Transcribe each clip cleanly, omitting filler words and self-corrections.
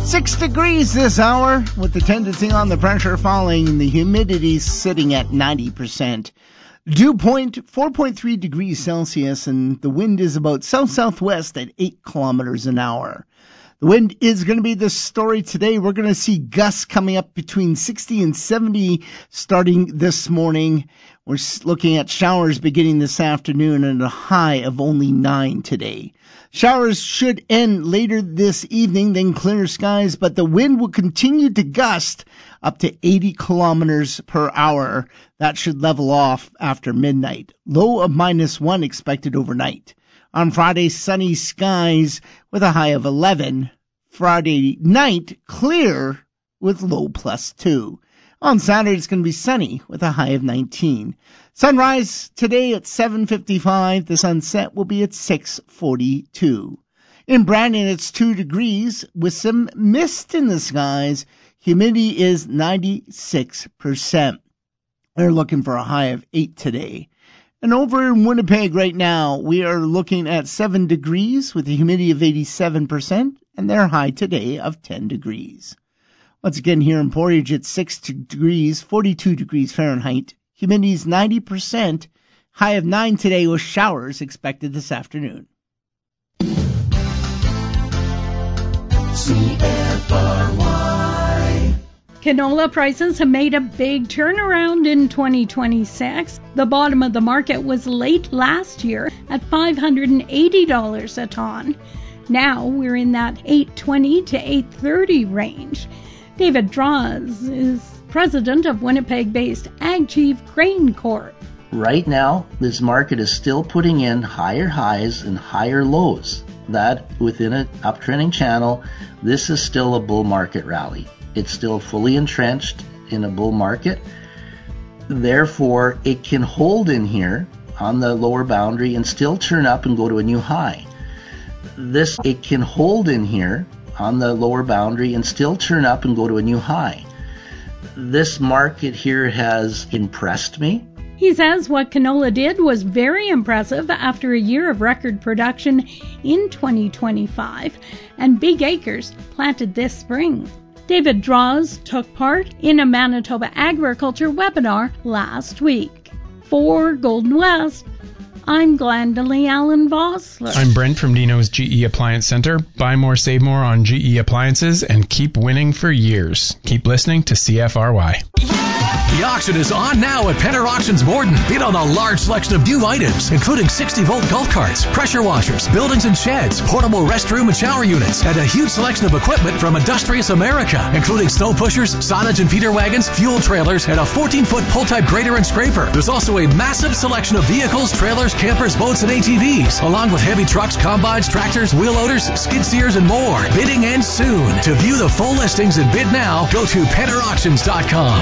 6 degrees this hour, with the tendency on the pressure falling, the humidity sitting at 90%. Dew point 4.3 degrees Celsius, and the wind is about south-southwest at 8 kilometers an hour. The wind is going to be the story today. We're going to see gusts coming up between 60 and 70 starting this morning. We're looking at showers beginning this afternoon and a high of only 9 today. Showers should end later this evening, then clear skies, but the wind will continue to gust up to 80 kilometers per hour. That should level off after midnight. Low of -1 expected overnight. On Friday, sunny skies with a high of 11. Friday night, clear with low +2. On Saturday, it's going to be sunny with a high of 19. Sunrise today at 7:55. The sunset will be at 6:42. In Brandon, it's 2 degrees with some mist in the skies. Humidity is 96%. They're looking for a high of 8 today. And over in Winnipeg right now, we are looking at 7 degrees with a humidity of 87% and their high today of 10 degrees. Once again, here in Portage, it's 6 degrees, 42 degrees Fahrenheit. Humidity is 90%. High of 9 today with showers expected this afternoon. CFRY. Canola prices have made a big turnaround in 2026. The bottom of the market was late last year at $580 a ton. Now we're in that $820 to $830 range. David Draws is president of Winnipeg-based AgChief Grain Corp. Right now, this market is still putting in higher highs and higher lows. That, within an uptrending channel, this is still a bull market rally. It's still fully entrenched in a bull market. Therefore, it can hold in here on the lower boundary and still turn up and go to a new high. It can hold in here on the lower boundary and still turn up and go to a new high. This market here has impressed me. He says what canola did was very impressive after a year of record production in 2025 and big acres planted this spring. David Draws took part in a Manitoba agriculture webinar last week. For Golden West, I'm Glendalee Allen Vossler. I'm Brent from Dino's GE Appliance Center. Buy more, save more on GE appliances and keep winning for years. Keep listening to CFRY. The auction is on now at Penner Auctions Borden. Bid on a large selection of new items, including 60-volt golf carts, pressure washers, buildings and sheds, portable restroom and shower units, and a huge selection of equipment from Industrious America, including snow pushers, silage and feeder wagons, fuel trailers, and a 14-foot pull-type grader and scraper. There's also a massive selection of vehicles, trailers, campers, boats, and ATVs, along with heavy trucks, combines, tractors, wheel loaders, skid steers, and more. Bidding ends soon. To view the full listings and bid now, go to PennerAuctions.com.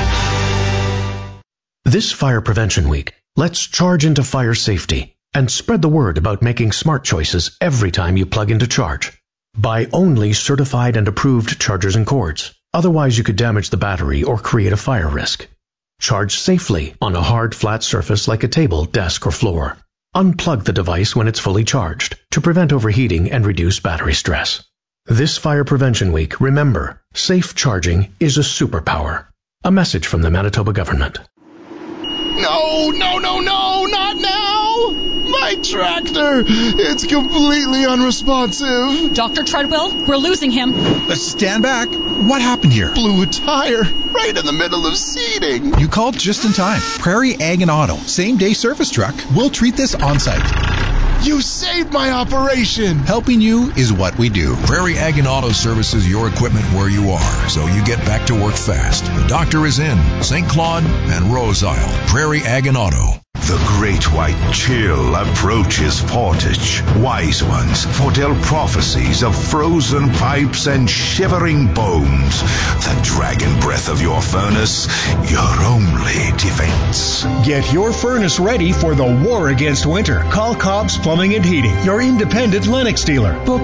This Fire Prevention Week, let's charge into fire safety and spread the word about making smart choices every time you plug into charge. Buy only certified and approved chargers and cords. Otherwise, you could damage the battery or create a fire risk. Charge safely on a hard, flat surface like a table, desk, or floor. Unplug the device when it's fully charged to prevent overheating and reduce battery stress. This Fire Prevention Week, remember, safe charging is a superpower. A message from the Manitoba government. No, not now! My tractor! It's completely unresponsive. Dr. Treadwell, we're losing him. Stand back. What happened here? Blew a tire right in the middle of seeding. You called just in time. Prairie Ag and Auto, same-day service truck. We'll treat this on-site. You saved my operation! Helping you is what we do. Prairie Ag and Auto services your equipment where you are, so you get back to work fast. The doctor is in St. Claude and Rose Isle. Prairie Ag and Auto. The great white chill approaches Portage. Wise ones foretell prophecies of frozen pipes and shivering bones. The dragon breath of your furnace, your only defense. Get your furnace ready for the war against winter. Call Cobb's Plumbing and Heating, your independent Lennox dealer. Book